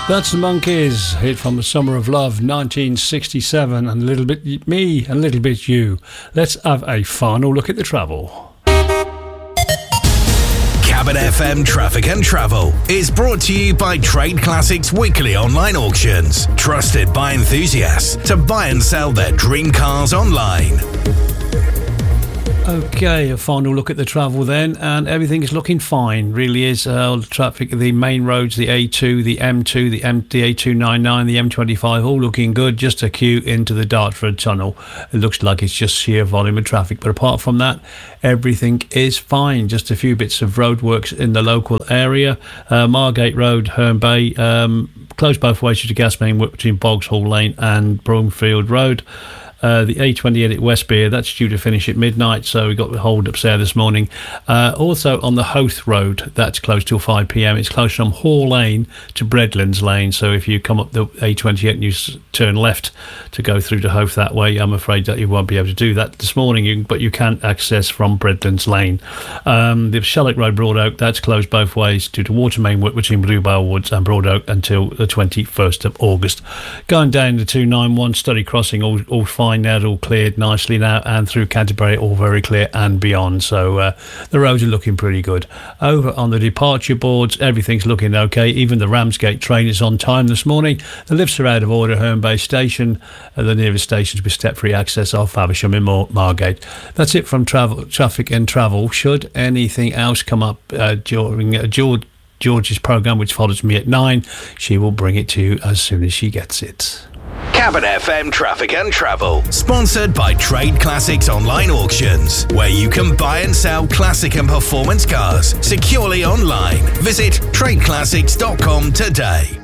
That's the Monkees, hit from the Summer of Love, 1967, and a little bit me, a little bit you. Let's have a final look at the travel. Cabin FM Traffic and Travel is brought to you by Trade Classics Weekly Online Auctions, trusted by enthusiasts to buy and sell their dream cars online. Okay, a final look at the travel then, and everything is looking fine, really is. The traffic, the main roads, the A2, the M2, the A299, the M25, all looking good, just a queue into the Dartford Tunnel. It looks like it's just sheer volume of traffic, but apart from that, everything is fine. Just a few bits of roadworks in the local area. Margate Road, Herne Bay, closed both ways to the gas main between Boggs Hall Lane and Broomfield Road. The A28 at Westbere, that's due to finish at midnight, so we got the hold ups there this morning. Also on the Hoath Road, that's closed till 5 p.m. It's closed from Hall Lane to Breadlands Lane, so if you come up the A28 and you turn left to go through to Hoath that way, I'm afraid that you won't be able to do that this morning, but you can access from Breadlands Lane. The Shellock Road, Broad Oak, that's closed both ways due to water main work between Bluebell Woods and Broad Oak until the 21st of August. Going down the 291, Studdy Crossing, all fine now, it's all cleared nicely now, and through Canterbury all very clear and beyond, so the roads are looking pretty good. Over on the departure boards, everything's looking okay. Even the Ramsgate train is on time this morning. The lifts are out of order, Herne Bay Station, the nearest stations with step-free access off Faversham in Margate. That's it from traffic and travel. Should anything else come up during George's programme, which follows me at 9, she will bring it to you as soon as she gets it. Cabin FM Traffic and Travel, sponsored by Trade Classics Online Auctions, where you can buy and sell classic and performance cars securely online. Visit tradeclassics.com today.